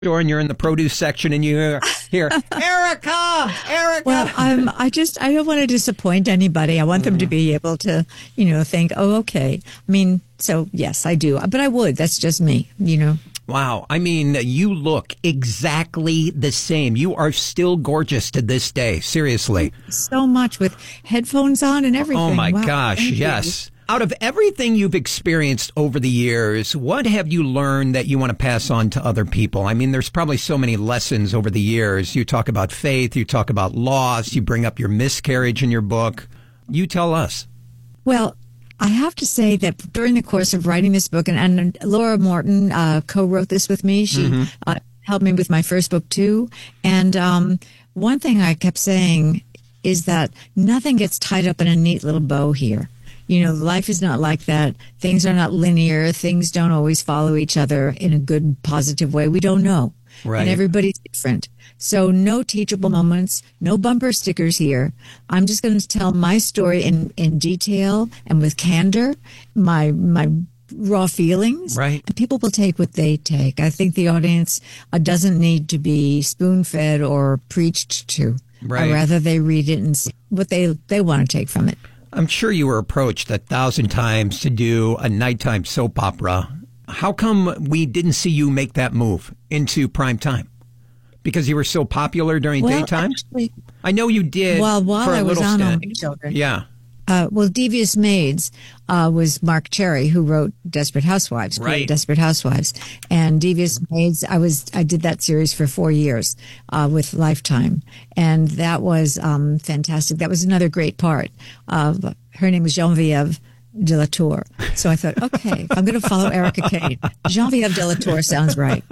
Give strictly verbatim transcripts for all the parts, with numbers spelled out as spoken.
store and you're in the produce section and you hear, hear Erica, Erica. Well, I'm, I just, I don't want to disappoint anybody. I want them to be able to, you know, think, oh, okay. I mean, so yes, I do. But I would. That's just me, you know. Wow. I mean, you look exactly the same. You are still gorgeous to this day. Seriously. So much with headphones on and everything. Oh, my wow. gosh. Thank Yes. You. Out of everything you've experienced over the years, what have you learned that you want to pass on to other people? I mean, there's probably so many lessons over the years. You talk about faith. You talk about loss. You bring up your miscarriage in your book. You tell us. Well, I have to say that during the course of writing this book, and, and Laura Morton uh, co-wrote this with me. She mm-hmm. uh, helped me with my first book, too. And um, one thing I kept saying is that nothing gets tied up in a neat little bow here. You know, life is not like that. Things are not linear. Things don't always follow each other in a good, positive way. We don't know. Right. And everybody's different. So no teachable moments, no bumper stickers here. I'm just going to tell my story in, in detail and with candor, my my raw feelings. Right. And people will take what they take. I think the audience uh, doesn't need to be spoon-fed or preached to. Right. Or rather, they read it and see what they, they want to take from it. I'm sure you were approached a thousand times to do a nighttime soap opera. How come we didn't see you make that move into prime time? Because you were so popular during well, daytime? Actually, I know you did. Well, while for a I was little on stint. Only Children. Yeah. Uh, well, Devious Maids uh, was Mark Cherry, who wrote Desperate Housewives, right? Desperate Housewives, and Devious Maids. I was I did that series for four years uh, with Lifetime, and that was um, fantastic. That was another great part. Uh, her name was Geneviève de la Tour. So I thought, okay, if I'm going to follow Erica Kane, Geneviève de la Tour sounds right.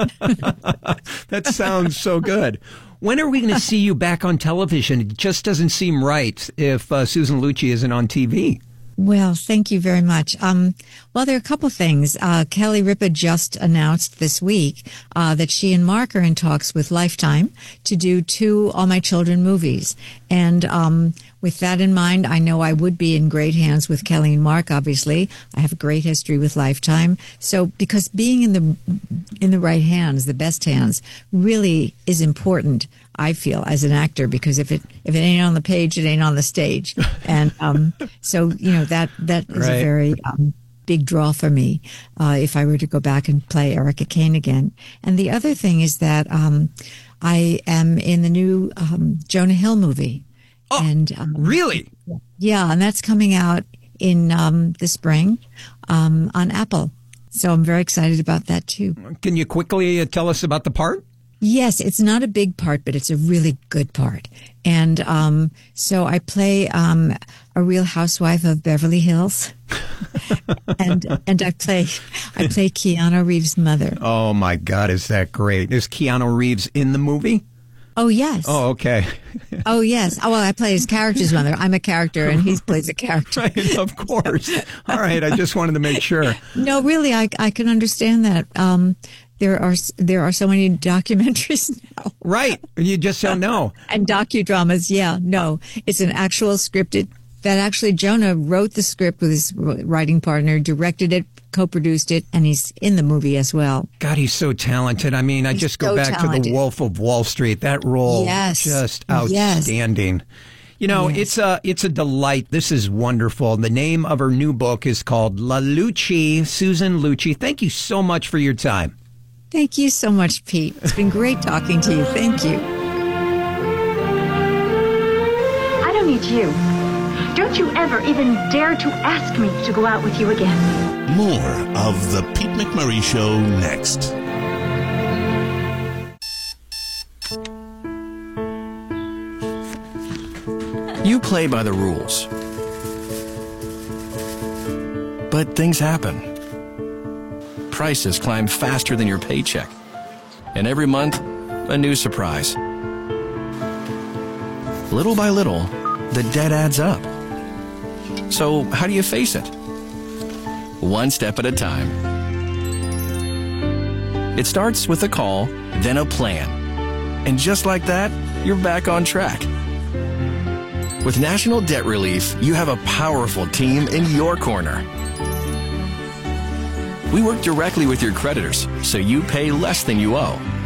That sounds so good. When are we going to see you back on television? It just doesn't seem right if uh, Susan Lucci isn't on T V. Well, thank you very much. Um, well, there are a couple things. Uh, Kelly Ripa just announced this week uh, that she and Mark are in talks with Lifetime to do two All My Children movies. And um, with that in mind, I know I would be in great hands with Kelly and Mark, obviously. I have a great history with Lifetime. So because being in the in the right hands, the best hands, really is important, I feel, as an actor, because if it if it ain't on the page, it ain't on the stage. And um, so, you know, that that is right. a very um, big draw for me uh, if I were to go back and play Erica Kane again. And the other thing is that um, I am in the new um, Jonah Hill movie. Oh, and um, really? Yeah, and that's coming out in um, the spring um, on Apple. So I'm very excited about that, too. Can you quickly uh, tell us about the part? Yes, it's not a big part, but it's a really good part. And um, so I play um, a real housewife of Beverly Hills, and and I play I play Keanu Reeves' mother. Oh my God, is that great? Is Keanu Reeves in the movie? Oh yes. Oh okay. Oh yes. Oh well, I play his character's mother. I'm a character, and he plays a character. Right, of course. All right, I just wanted to make sure. No, really, I I can understand that. Um, There are there are so many documentaries now. Right. You just don't know. And docudramas, yeah. No, it's an actual scripted. That actually, Jonah wrote the script with his writing partner, directed it, co-produced it, and he's in the movie as well. God, he's so talented. I mean, I he's just go so back talented. to The Wolf of Wall Street. That role, yes. just outstanding. Yes. You know, yes. it's a it's a delight. This is wonderful. The name of her new book is called La Lucci, Susan Lucci. Thank you so much for your time. Thank you so much, Pete. It's been great talking to you. Thank you. I don't need you. Don't you ever even dare to ask me to go out with you again. More of The Pete McMurray Show next. You play by the rules. But things happen. Prices climb faster than your paycheck. And every month, a new surprise. Little by little, the debt adds up. So how do you face it? One step at a time. It starts with a call, then a plan. And just like that, you're back on track. With National Debt Relief, you have a powerful team in your corner. We work directly with your creditors, so you pay less than you owe.